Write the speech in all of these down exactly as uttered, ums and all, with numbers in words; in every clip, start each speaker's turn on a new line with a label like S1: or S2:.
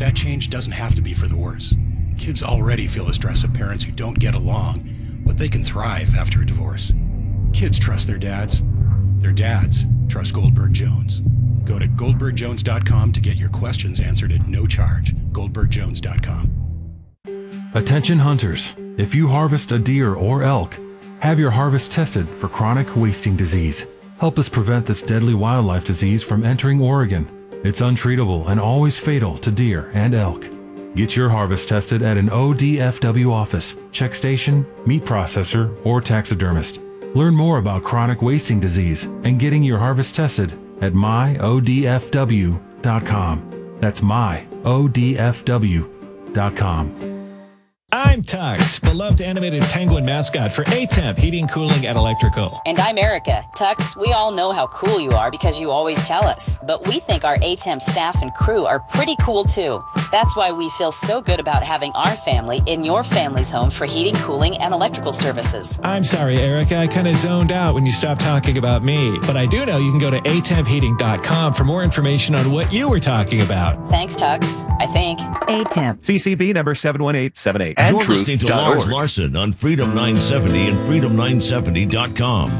S1: that change doesn't have to be for the worse. Kids already feel the stress of parents who don't get along, but they can thrive after a divorce. Kids trust their dads. Their dads trust Goldberg Jones. Go to goldberg jones dot com to get your questions answered at no charge. goldberg jones dot com.
S2: Attention hunters, if you harvest a deer or elk, have your harvest tested for chronic wasting disease. Help us prevent this deadly wildlife disease from entering Oregon. It's untreatable and always fatal to deer and elk. Get your harvest tested at an O D F W office, check station, meat processor, or taxidermist. Learn more about chronic wasting disease and getting your harvest tested at my o d f w dot com. That's my o d f w dot com.
S3: I'm Tux, beloved animated penguin mascot for A-Temp Heating, Cooling, and Electrical.
S4: And I'm Erica. Tux, we all know how cool you are because you always tell us. But we think our A-Temp staff and crew are pretty cool too. That's why we feel so good about having our family in your family's home for heating, cooling, and electrical services.
S3: I'm sorry, Erica. I kind of zoned out when you stopped talking about me. But I do know you can go to a temp heating dot com for more information on what you were talking about.
S4: Thanks, Tux. I think.
S5: A-Temp.
S6: C C B number seven one eight seven eight.
S7: You're listening to Lars Larson on Freedom nine seventy and freedom nine seventy dot com.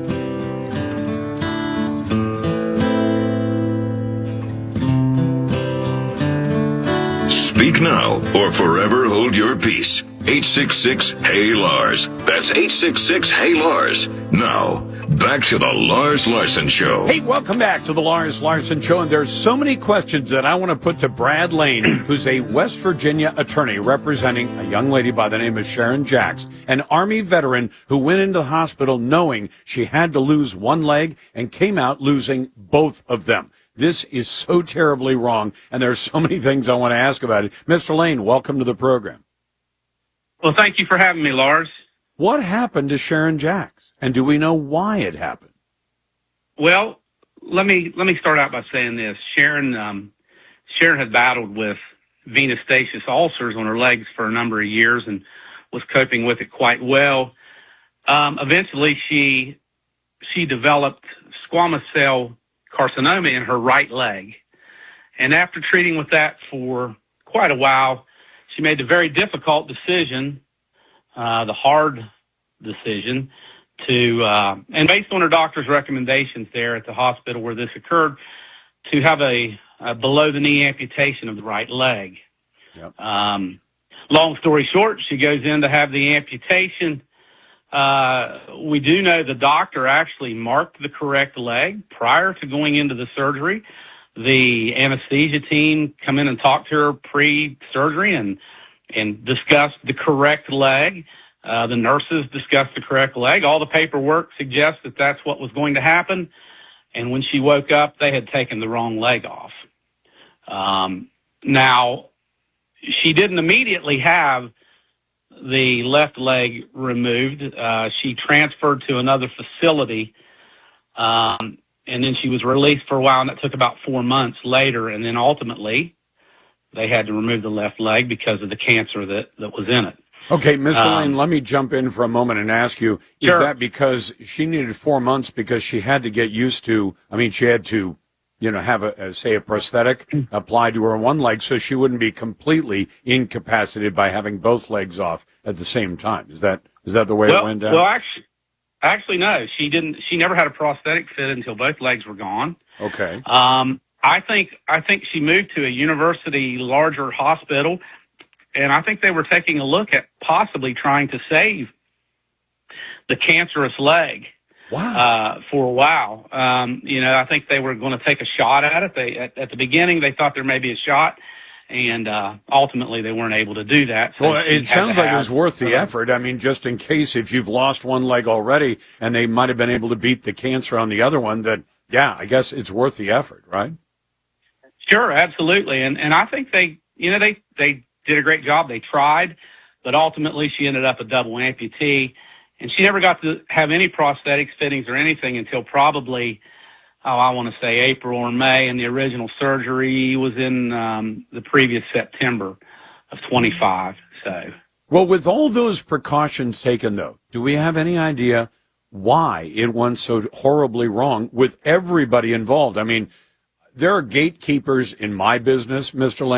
S8: Speak now or forever hold your peace. eight six six, Hey Lars. That's eight six six, Hey Lars. Now, back to the Lars Larson Show.
S9: Hey, welcome back to the Lars Larson Show. And there's so many questions that I want to put to Brad Lane, who's a West Virginia attorney representing a young lady by the name of Sharon Jacks, an Army veteran who went into the hospital knowing she had to lose one leg and came out losing both of them. This is so terribly wrong, and there's so many things I want to ask about it. Mister Lane, welcome to the program.
S10: Well, thank you for having me, Lars.
S9: What happened to Sharon Jacks, and do we know why it happened?
S10: Well, let me let me start out by saying this. Sharon um, Sharon had battled with venous stachys ulcers on her legs for a number of years and was coping with it quite well. Um, eventually, she she developed squamous cell carcinoma in her right leg, and after treating with that for quite a while, she made the very difficult decision, uh, the hard decision, to, uh, and based on her doctor's recommendations there at the hospital where this occurred, to have a, a below-the-knee amputation of the right leg.
S9: Yep.
S10: Um, long story short, she goes in to have the amputation. Uh, we do know the doctor actually marked the correct leg prior to going into the surgery. The anesthesia team come in and talked to her pre-surgery and and discussed the correct leg. Uh, the nurses discussed the correct leg. All the paperwork suggests that that's what was going to happen. And when she woke up, they had taken the wrong leg off. Um, now, she didn't immediately have the left leg removed. Uh, she transferred to another facility. Um, And then she was released for a while, and it took about four months later. And then ultimately, they had to remove the left leg because of the cancer that, that was in it.
S9: Okay, Mister
S10: Um,
S9: Lane, let me jump in for a moment and ask you, is
S10: Sure.
S9: that because she needed four months because she had to get used to, I mean, she had to, you know, have, a, a say, a prosthetic applied to her one leg so she wouldn't be completely incapacitated by having both legs off at the same time? Is that is that the way
S10: well,
S9: it went down?
S10: Well, actually, actually, no. She didn't. She never had a prosthetic fit until both legs were gone.
S9: Okay.
S10: Um, I think I think she moved to a university larger hospital, and I think they were taking a look at possibly trying to save the cancerous leg.
S9: Wow.
S10: Uh, for a while. Um, you know, I think they were going to take a shot at it. They at, at the beginning they thought there may be a shot, and uh, ultimately they weren't able to do that. So
S9: Well,
S10: she
S9: it
S10: had
S9: sounds
S10: to
S9: like it
S10: have-
S9: was worth the effort. I mean, just in case if you've lost one leg already and they might have been able to beat the cancer on the other one, that, yeah, I guess it's worth the effort, right?
S10: Sure, absolutely. And and I think they, you know, they, they did a great job. They tried, but ultimately she ended up a double amputee. And she never got to have any prosthetics, fittings, or anything until probably, oh, I want to say April or May, and the original surgery was in um, the previous September of twenty-five. So,
S9: Well, with all those precautions taken, though, do we have any idea why it went so horribly wrong with everybody involved? I mean, there are gatekeepers in my business, Mister Lane.